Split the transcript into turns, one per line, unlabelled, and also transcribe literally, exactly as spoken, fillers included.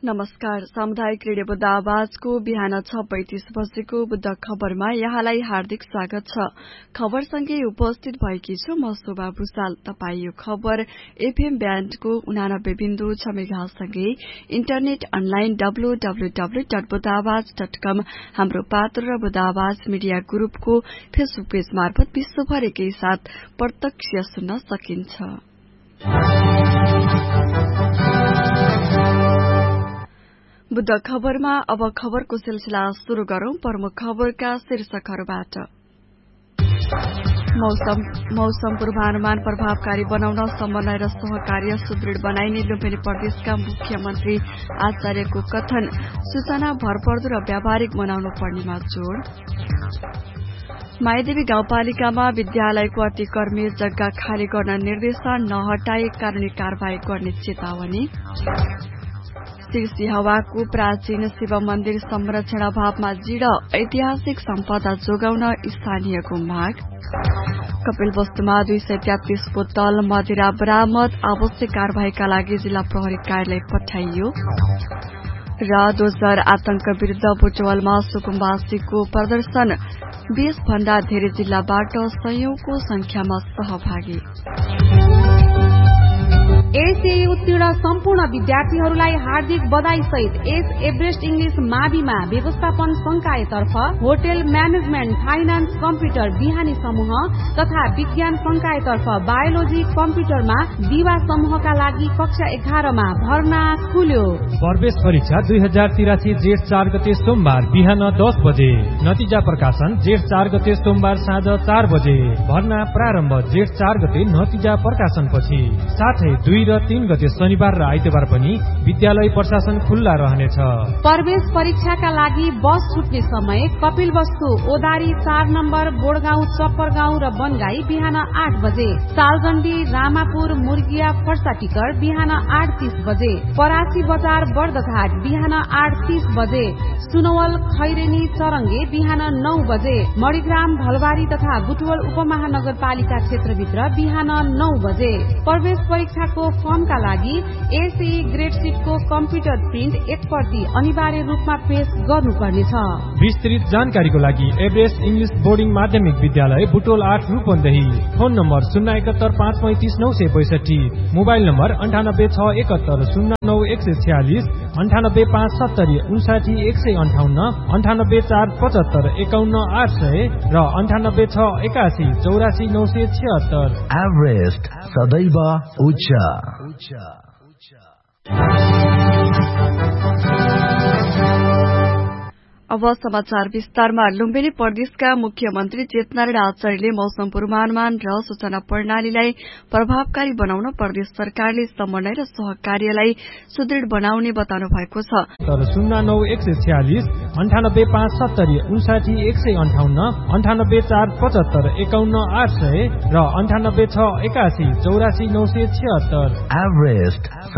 नमस्कार। सामुदायिक रेडियो बुद्ध आवाजको बिहान छ पैंतीस बजेको बुद्ध खबरमा यहाँलाई हार्दिक स्वागत छ। खबरसँगै उपस्थित भएकी छु म शोभा भूषाल। तपाई यो खबर एफएम ब्यान्डको उनानब्बे बिन्दु छ मेगाहर्जसँगै internet online W W W dot Buddha आवाज डट कम हाम्रो पात्र र बुद्ध आवाज मिडिया ग्रुपको फेसबुक पेज मार्फत विश्वभर एकै साथ प्रत्यक्ष सुन्न सकिन्छ। बुद्ध खबरमा अब खबरको सिलसिला शुरू गरौं। प्रमुख खबरका शीर्षकहरूबाट। मौसम मौसम पूर्वानुमान प्रभावकारी बनाउन समन्वय र सहकार्य सुदृढ़ बनाइने लुम्बिनी प्रदेशका मुख्यमन्त्री आचार्यको कथन। सूचना भरपर्दो र व्यावहारिक बनाउनु पर्नेमा जोड़। मायादेवी गाउँपालिकामा विद्यालयको अतिक्रमित जग्गा खाली गर्न निर्देशन नहटाए कानूनी कार्यवाही गर्ने चेतावनी। सिरसिहवाको प्राचीन शिव मन्दिर संरक्षण अभावमा जीर्ण ऐतिहासिक सम्पदा जोगाउन स्थानीयको माग। कपिलवस्तुमा दुई सय तेत्तीस बोतल मदिरा बरामद। आवश्यक कार्यवाहीका लागि जिल्ला प्रहरी कार्यालय पठाइयो। र दोस्रो आतंक विरूद्ध बुटवलमा सुकुम्बासीको प्रदर्शन। बीस भन्दा धेरै जिल्लाबाट सयौंको संख्यामा सहभागी।
एसएए उत्तीर्ण सम्पूर्ण विद्यार्थीहरूलाई हार्दिक बधाई सहित एस एभरेस्ट इंग्लिश माविमा व्यवस्थापन संकायतर्फ होटल म्यानेजमेन्ट, फाइनान्स, कम्प्युटर बिहानी समूह तथा विज्ञान संकायतर्फ बायोलोजी कम्प्युटरमा दिवा समूहका लागि कक्षा एघारमा भर्ना खुल्यो।
प्रवेश परीक्षा दुई हजार तिरासी जेठ चार गते सोमबार बिहान दस बजे। नतिजा प्रकाशन जेठ चार गते सोमबार साँझ चार बजे। भर्ना प्रारम्भ जेठ चार गते नतिजा प्रकाशनपछि। साथै दुई र तीन गते शनिबार र आइतबार पनि विद्यालय प्रशासन खुल्ला रहनेछ।
प्रवेश परीक्षाका लागि बस छुट्ने समय कपिलवस्तु, ओदारी चार नम्बर, बोडगाउँ, चप्परगाउँ र बनगाई बिहान आठ बजे। सालगण्डी, रामापुर, मुर्गिया, फर्साटिकर बिहान आठ तीस बजे। परासी बजार, बर्दघाट बिहान आठ तीस बजे। सुनवल, खैरेनी, चरङ्गे बिहान नौ बजे। मणिग्राम, भलबारी तथा बुटवल उपमहानगरपालिका क्षेत्रभित्र बिहान नौ बजे। प्रवेश परीक्षाको फर्मका लागि एसई ग्रेडशीटको कम्प्युटर प्रिन्ट एक प्रति अनिवार्य रूपमा पेश गर्नुपर्नेछ।
विस्तृत जानकारीको लागि एभरेस्ट इंग्लिश बोर्डिङ माध्यमिक विद्यालय बुटोल आठ रूपन्देही। फोन नम्बर शून्य एकहत्तर पाँच पैंतिस नौ सय पैंसठी। मोबाइल नम्बर अन्ठानब्बे छ एकहत्तर शून्य नौ एक सय छ्यालिस, अन्ठानब्बे पाँच सत्तरी उन्साठी एक सय अन्ठाउन्न, अन्ठानब्बे चार पचहत्तर एकाउन्न आठ सय र अन्ठानब्बे छ एकासी चौरासी नौ सय छिहत्तर।
एभरेस्ट सदैव उच्च।
अब समाचार विस्तारमा। लुम्बिनी प्रदेशका मुख्यमन्त्री चेतनारायण आचार्यले मौसम पूर्वानुमान र सूचना प्रणालीलाई प्रभावकारी बनाउन प्रदेश सरकारले समन्वय र सहकार्यलाई सुदृढ़ बनाउने बताउनु भएको छ।
शून्य नौ एक सय छ्यालिस, अन्ठानब्बे पाँच सत्तरी उन्साठी एक सय अन्ठाउन्न, अन्ठानब्बे चार पचहत्तर एकाउन्न आठ सय र अन्ठानब्बे छ एकासी चौरासी नौ सय छिहत्तर।
एभरेस्ट